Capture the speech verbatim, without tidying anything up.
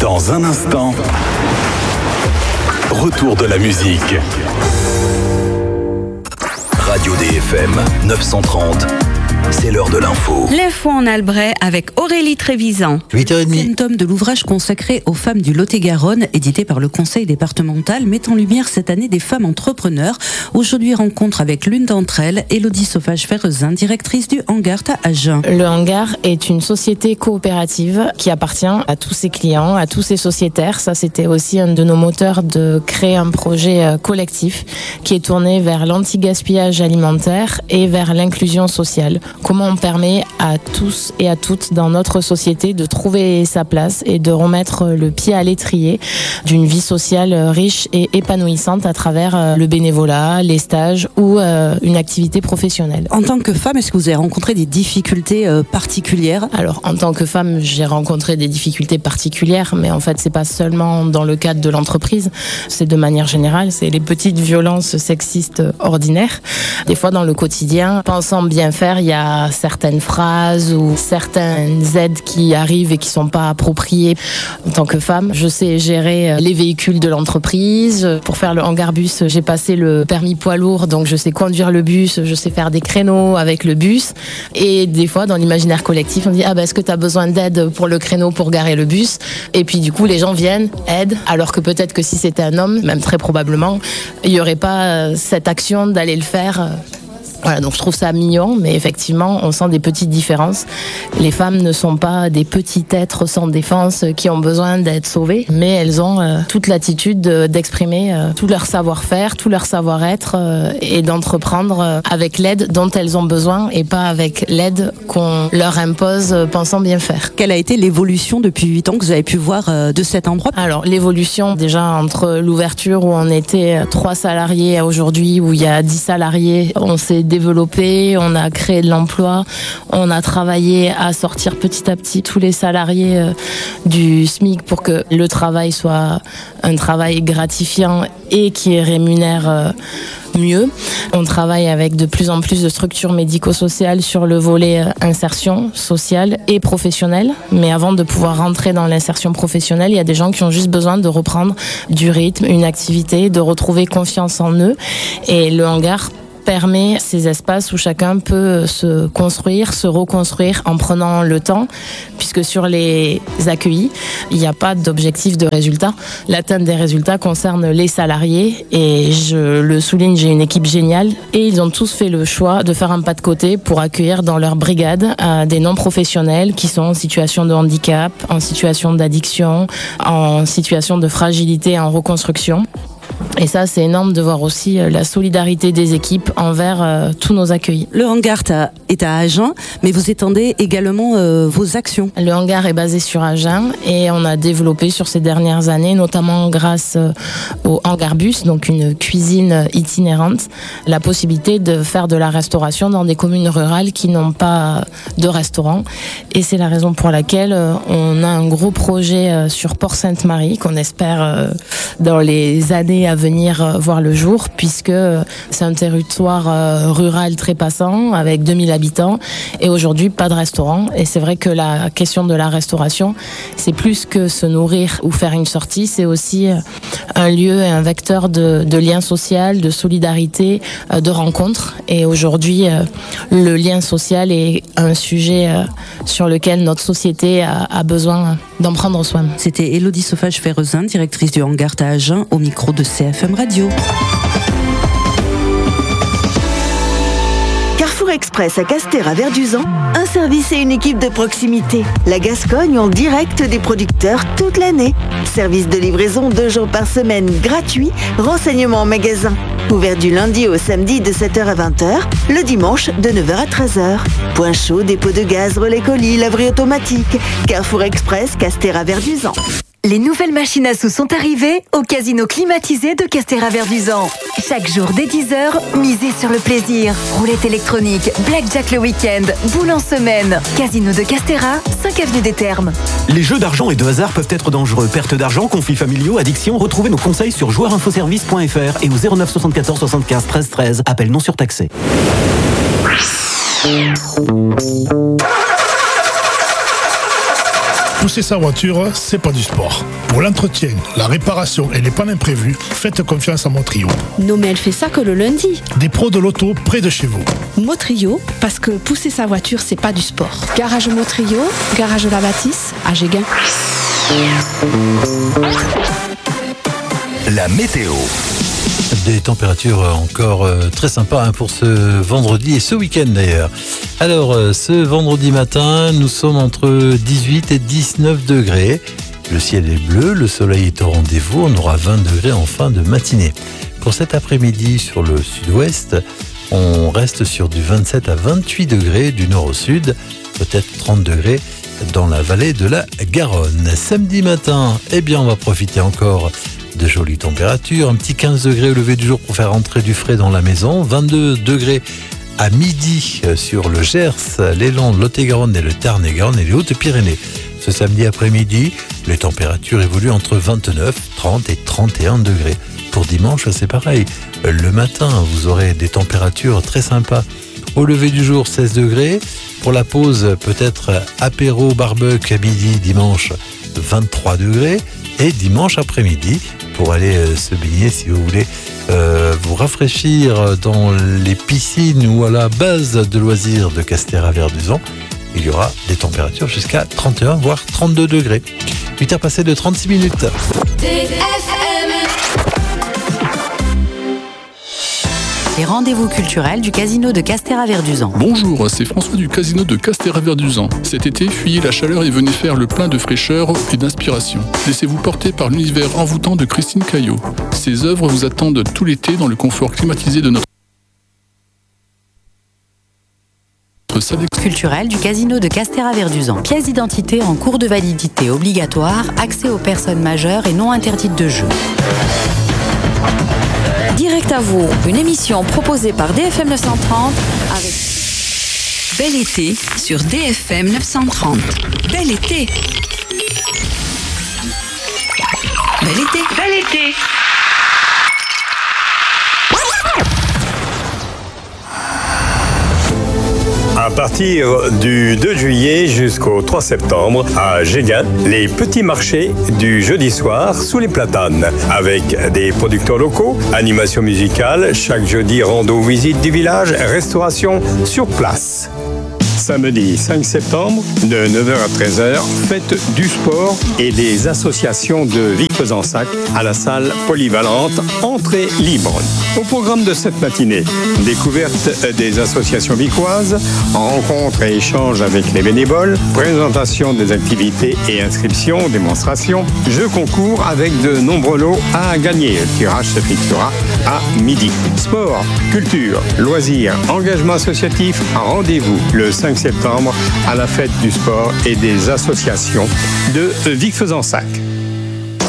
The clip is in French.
Dans un instant, retour de la musique. Radio D F M neuf cent trente, c'est l'heure de l'info. L'info en Albret avec Aurélie Trévisan. huit heures trente. C'est un tome de l'ouvrage consacré aux femmes du Lot-et-Garonne, édité par le Conseil départemental, met en lumière cette année des femmes entrepreneurs. Aujourd'hui, rencontre avec l'une d'entre elles, Élodie Sauvage-Ferrezin, directrice du Hangar à Agen. Le Hangar est une société coopérative qui appartient à tous ses clients, à tous ses sociétaires. Ça, c'était aussi un de nos moteurs de créer un projet collectif qui est tourné vers l'anti-gaspillage alimentaire et vers l'inclusion sociale. Comment on permet à tous et à toutes dans notre société de trouver sa place et de remettre le pied à l'étrier d'une vie sociale riche et épanouissante à travers le bénévolat, les stages ou une activité professionnelle. En tant que femme, est-ce que vous avez rencontré des difficultés particulières ? Alors, en tant que femme, j'ai rencontré des difficultés particulières, mais en fait, c'est pas seulement dans le cadre de l'entreprise, c'est de manière générale, c'est les petites violences sexistes ordinaires. Des fois, dans le quotidien, pensant bien faire, il y a certaines phrases ou certaines aides qui arrivent et qui sont pas appropriées. En tant que femme, je sais gérer les véhicules de l'entreprise. Pour faire le hangar bus, j'ai passé le permis poids lourd, donc je sais conduire le bus, je sais faire des créneaux avec le bus. Et des fois, dans l'imaginaire collectif, on dit « Ah ben, est-ce que tu as besoin d'aide pour le créneau pour garer le bus ?» Et puis du coup, les gens viennent, aident, alors que peut-être que si c'était un homme, même très probablement, il n'y aurait pas cette action d'aller le faire. Voilà, donc je trouve ça mignon, mais effectivement, on sent des petites différences. Les femmes ne sont pas des petits êtres sans défense qui ont besoin d'être sauvées, mais elles ont euh, toute l'attitude de, d'exprimer euh, tout leur savoir-faire, tout leur savoir-être euh, et d'entreprendre euh, avec l'aide dont elles ont besoin et pas avec l'aide qu'on leur impose euh, pensant bien faire. Quelle a été l'évolution depuis huit ans que vous avez pu voir euh, de cet endroit ? Alors, l'évolution, déjà, entre l'ouverture où on était trois salariés à aujourd'hui où il y a dix salariés, on s'est développé, on a créé de l'emploi, on a travaillé à sortir petit à petit tous les salariés euh, du SMIC pour que le travail soit un travail gratifiant et qui rémunère euh, mieux. On travaille avec de plus en plus de structures médico-sociales sur le volet euh, insertion sociale et professionnelle. Mais avant de pouvoir rentrer dans l'insertion professionnelle, il y a des gens qui ont juste besoin de reprendre du rythme, une activité, de retrouver confiance en eux. Et le hangar permet ces espaces où chacun peut se construire, se reconstruire en prenant le temps, puisque sur les accueillis, il n'y a pas d'objectif de résultat. L'atteinte des résultats concerne les salariés et je le souligne, j'ai une équipe géniale et ils ont tous fait le choix de faire un pas de côté pour accueillir dans leur brigade euh, des non-professionnels qui sont en situation de handicap, en situation d'addiction, en situation de fragilité, en reconstruction. Et ça, c'est énorme de voir aussi la solidarité des équipes envers euh, tous nos accueillis. Le hangar est à Agen, mais vous étendez également euh, vos actions. Le hangar est basé sur Agen et on a développé sur ces dernières années, notamment grâce euh, au hangar bus, donc une cuisine itinérante, la possibilité de faire de la restauration dans des communes rurales qui n'ont pas de restaurant. Et c'est la raison pour laquelle euh, on a un gros projet euh, sur Port-Sainte-Marie qu'on espère euh, dans les années à venir voir le jour, puisque c'est un territoire rural très passant avec deux mille habitants et aujourd'hui pas de restaurant. Et c'est vrai que la question de la restauration, c'est plus que se nourrir ou faire une sortie, c'est aussi un lieu et un vecteur de, de lien social, de solidarité, de rencontre. Et aujourd'hui, le lien social est un sujet sur lequel notre société a, a besoin d'en prendre soin. C'était Élodie Sauvage-Ferrezin, directrice du hangar à Agen, au micro de C F M Radio. Carrefour Express à Castéra-Verduzan, un service et une équipe de proximité. La Gascogne en direct des producteurs toute l'année. Service de livraison deux jours par semaine gratuit, renseignements en magasin. Ouvert du lundi au samedi de sept heures à vingt heures, le dimanche de neuf heures à treize heures. Point chaud, dépôt de gaz, relais colis, laverie automatique. Carrefour Express, Castéra-Verduzan. Les nouvelles machines à sous sont arrivées au casino climatisé de Castéra-Verduzan. Chaque jour dès dix heures, misez sur le plaisir. Roulette électronique, blackjack le week-end, boule en semaine. Casino de Castéra, cinq avenue des Thermes. Les jeux d'argent et de hasard peuvent être dangereux. Perte d'argent, conflits familiaux, addiction. Retrouvez nos conseils sur joueur info service point f r et au zéro neuf soixante-quatorze soixante-quinze treize treize. Appel non surtaxé. Pousser sa voiture, c'est pas du sport. Pour l'entretien, la réparation et les pannes imprévues, faites confiance à Motrio. Non mais elle fait ça que le lundi. Des pros de l'auto près de chez vous. Motrio, parce que pousser sa voiture, c'est pas du sport. Garage Motrio, garage de la Bâtisse, à Géguin. La météo. Des températures encore très sympas hein, pour ce vendredi et ce week-end d'ailleurs. Alors ce vendredi matin, nous sommes entre dix-huit et dix-neuf degrés. Le ciel est bleu, le soleil est au rendez-vous. On aura vingt degrés en fin de matinée. Pour cet après-midi sur le sud-ouest, on reste sur du vingt-sept à vingt-huit degrés du nord au sud, peut-être trente degrés dans la vallée de la Garonne. Samedi matin, eh bien on va profiter encore de jolies températures, un petit quinze degrés au lever du jour pour faire entrer du frais dans la maison, vingt-deux degrés à midi sur le Gers, les Landes, Lot-et-Garonne et le Tarn-et-Garonne et les Hautes-Pyrénées. Ce samedi après-midi, les températures évoluent entre vingt-neuf, trente et trente et un degrés. Pour dimanche, c'est pareil. Le matin, vous aurez des températures très sympas. Au lever du jour, seize degrés. Pour la pause, peut-être apéro, barbecue à midi, dimanche, vingt-trois degrés. Et dimanche après-midi, pour aller euh, se baigner si vous voulez euh, vous rafraîchir dans les piscines ou à la base de loisirs de Castéra-Verduzan, il y aura des températures jusqu'à trente et un voire trente-deux degrés. huit heures passées de trente-six minutes. Les rendez-vous culturels du Casino de Castéra-Verduzan. Bonjour, c'est François du Casino de Castéra-Verduzan. Cet été, fuyez la chaleur et venez faire le plein de fraîcheur et d'inspiration. Laissez-vous porter par l'univers envoûtant de Christine Caillot. Ses œuvres vous attendent tout l'été dans le confort climatisé de notre salle culturelle du Casino de Castéra-Verduzan. Pièce d'identité en cours de validité obligatoire, accès aux personnes majeures et non interdites de jeu. Direct à vous, une émission proposée par D F M neuf cent trente avec Bel été sur D F M neuf cent trente. Bel été. Bel été. Bel été. À partir du deux juillet jusqu'au trois septembre, à Géguin, les petits marchés du jeudi soir sous les platanes, avec des producteurs locaux, animation musicale, chaque jeudi rando visite du village, restauration sur place. Samedi cinq septembre, de neuf heures à treize heures, fête du sport et des associations de Vic-Fezensac à la salle polyvalente, entrée libre. Au programme de cette matinée, découverte des associations vicoises, rencontres et échanges avec les bénévoles, présentation des activités et inscriptions, démonstrations, jeux concours avec de nombreux lots à gagner. Le tirage s'effectuera à midi. Sport, culture, loisirs, engagement associatif, rendez-vous le cinq septembre à la fête du sport et des associations de Vic-Fezensac.